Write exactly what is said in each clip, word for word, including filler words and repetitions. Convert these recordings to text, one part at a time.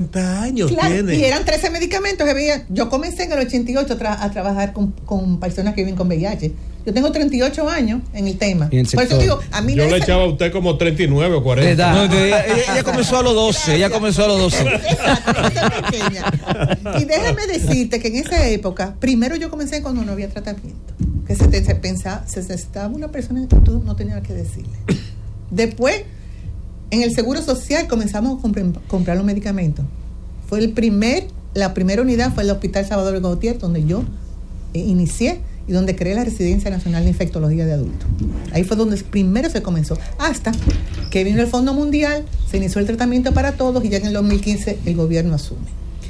cuarenta años claro, tiene. Y eran trece medicamentos que había. Yo comencé en el ochenta y ocho tra- a trabajar con, con personas que viven con V I H. Yo tengo treinta y ocho años en el tema. El Por eso digo, a mí Yo no le es... echaba a usted como treinta y nueve o cuarenta. No, ella, ella, ella comenzó a los doce. Gracias. Ella comenzó a los doce. Exacto, esa pequeña. Y déjame decirte que en esa época, primero yo comencé cuando no había tratamiento. Que se, te, se pensaba, se necesitaba una persona que tú no tenías que decirle. Después, en el Seguro Social comenzamos a comprar, comprar los medicamentos. Fue el primer, la primera unidad fue el Hospital Salvador Gautier, donde yo eh, inicié y donde creé la Residencia Nacional de Infectología de Adultos. Ahí fue donde primero se comenzó, hasta que vino el Fondo Mundial, se inició el tratamiento para todos y ya en el dos mil quince el gobierno asume.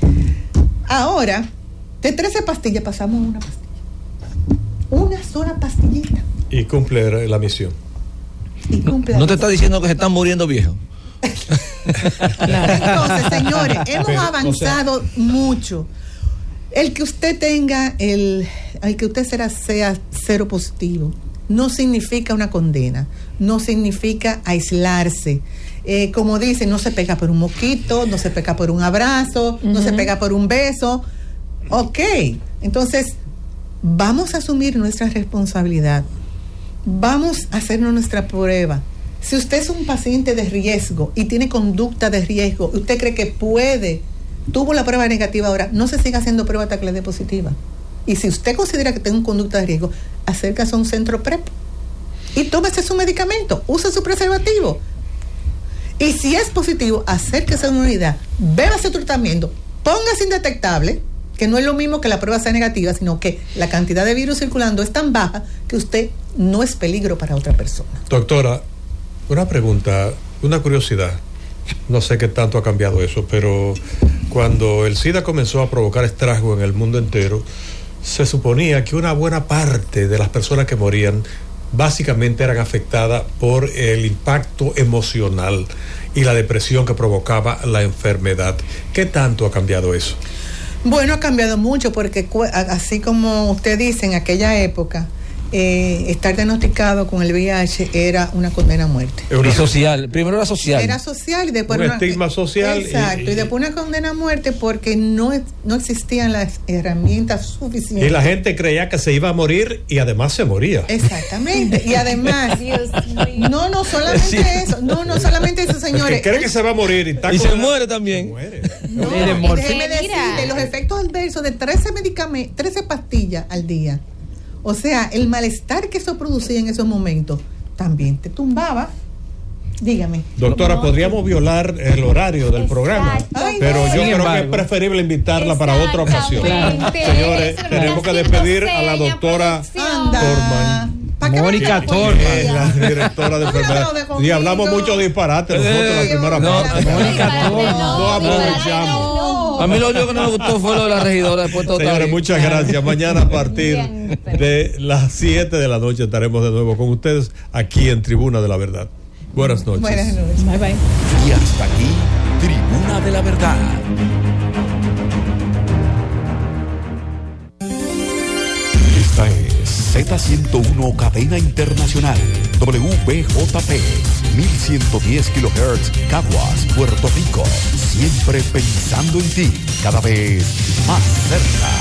Ahora, de trece pastillas pasamos a una pastilla. Una sola pastillita. Y cumple la misión. Y cumple No la te está diciendo que se están muriendo viejos. Entonces, señores, hemos Pero, avanzado o sea, mucho. El que usted tenga, el, el que usted sea, sea cero positivo, no significa una condena, no significa aislarse. Eh, como dicen, no se pega por un mosquito, no se pega por un abrazo, uh-huh. no se pega por un beso. Ok, entonces vamos a asumir nuestra responsabilidad. Vamos a hacernos nuestra prueba. Si usted es un paciente de riesgo y tiene conducta de riesgo, usted cree que puede, tuvo la prueba negativa ahora, no se siga haciendo prueba hasta que le dé positiva. Y si usted considera que tiene una conducta de riesgo, acérquese a un centro PrEP y tómese su medicamento, use su preservativo. Y si es positivo, acérquese a una unidad, bébase su tratamiento, póngase indetectable, que no es lo mismo que la prueba sea negativa, sino que la cantidad de virus circulando es tan baja que usted no es peligro para otra persona. Doctora, una pregunta, una curiosidad. No sé qué tanto ha cambiado eso, pero cuando el SIDA comenzó a provocar estrago en el mundo entero, se suponía que una buena parte de las personas que morían básicamente eran afectadas por el impacto emocional y la depresión que provocaba la enfermedad. ¿Qué tanto ha cambiado eso? Bueno, ha cambiado mucho porque así como usted dice, en aquella época eh, estar diagnosticado con el V I H era una condena a muerte. Y social, primero era social. Era social y después un una, estigma social. Exacto, y, y, y después una condena a muerte porque no, no existían las herramientas suficientes. Y la gente creía que se iba a morir y además se moría. Exactamente, y además, no, no solamente sí. eso, no, no solamente eso, señores. El que cree que se va a morir y, está y con se muere también. Se muere. No, y déjeme decirle, los efectos adversos de trece medicamentos, trece pastillas al día. O sea, el malestar que eso producía en esos momentos también te tumbaba. Dígame. Doctora, no, podríamos violar el horario del exacto. programa, Ay, pero no. yo creo que es preferible invitarla para otra ocasión. Claro. Señores, tenemos que despedir a la doctora Torman. Mónica Torman, la directora de enfermedad. Y hablamos mucho disparate nosotros en la primera no, parte. Mónica Torman. No aprovechamos. A mí lo único que no me gustó fue lo de la regidora de Puerto Señores, Tarija. muchas gracias. Mañana a partir de las siete de la noche estaremos de nuevo con ustedes aquí en Tribuna de la Verdad. Buenas noches. Buenas noches. Bye bye. Y hasta aquí, Tribuna de la Verdad. Esta es Z ciento uno Cadena Internacional, W B J P, mil ciento diez kilohertz, Caguas, Puerto Rico. Siempre pensando en ti, cada vez más cerca.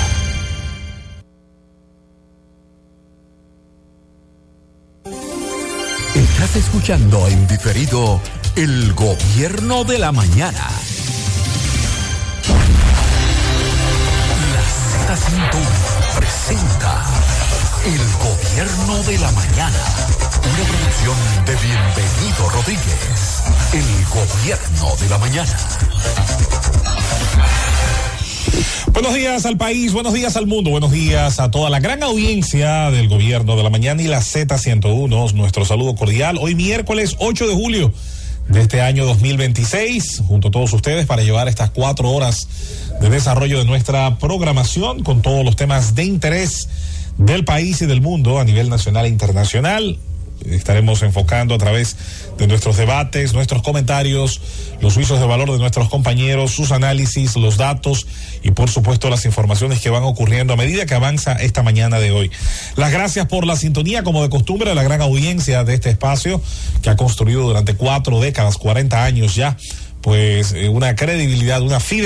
Estás escuchando en diferido El Gobierno de la Mañana. La Z ciento uno presenta El Gobierno de la Mañana. Una producción de Bienvenido Rodríguez. El Gobierno de la Mañana. Buenos días al país, buenos días al mundo, buenos días a toda la gran audiencia del Gobierno de la Mañana y la Z ciento uno. Nuestro saludo cordial. Hoy miércoles ocho de julio de este año dos mil veintiséis, junto a todos ustedes para llevar estas cuatro horas de desarrollo de nuestra programación con todos los temas de interés del país y del mundo a nivel nacional e internacional. Estaremos enfocando a través de nuestros debates, nuestros comentarios, los juicios de valor de nuestros compañeros, sus análisis, los datos y por supuesto las informaciones que van ocurriendo a medida que avanza esta mañana de hoy. Las gracias por la sintonía, como de costumbre, a la gran audiencia de este espacio que ha construido durante cuatro décadas, cuarenta años ya, pues eh, una credibilidad, una fidelidad